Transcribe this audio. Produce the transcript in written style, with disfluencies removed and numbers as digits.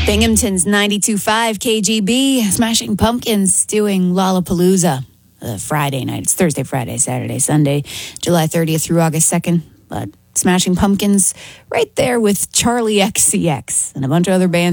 Binghamton's 92.5 KGB, Smashing Pumpkins doing Lollapalooza Friday night. It's Thursday, Friday, Saturday, Sunday, July 30th through August 2nd. But Smashing Pumpkins right there with Charlie XCX and a bunch of other bands.